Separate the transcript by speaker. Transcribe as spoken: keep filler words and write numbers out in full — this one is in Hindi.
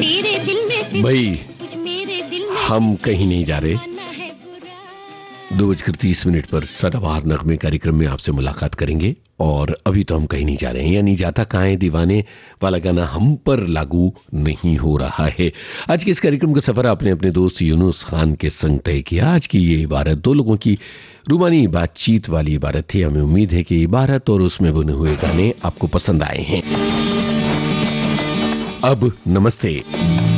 Speaker 1: तेरे दिल में
Speaker 2: भाई
Speaker 1: मेरे दिल में
Speaker 2: हम कहीं नहीं जा रहे। दो बजकर तीस मिनट पर सदाबहार नगमे कार्यक्रम में आपसे मुलाकात करेंगे। और अभी तो हम कहीं नहीं जा रहे हैं, या नहीं जाता कहाँ है दीवाने वाला गाना हम पर लागू नहीं हो रहा है। आज के इस कार्यक्रम का सफर आपने अपने दोस्त यूनुस खान के संग तय किया। आज की ये इबारत दो लोगों की रूमानी बातचीत वाली इबारत थी। हमें उम्मीद है कि इबारत और उसमें बुने हुए गाने आपको पसंद आए हैं। अब नमस्ते।